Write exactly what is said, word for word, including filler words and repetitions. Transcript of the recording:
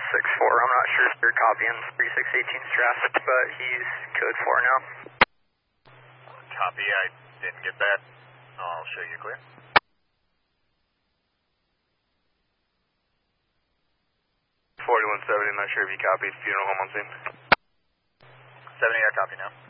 six four. I'm not sure if you're copying three six one eight traffic, but he's code four now. Copy, I didn't get that. I'll show you clear. forty-one seventy, not sure if you copied. Funeral home on scene. seventy, I copy now.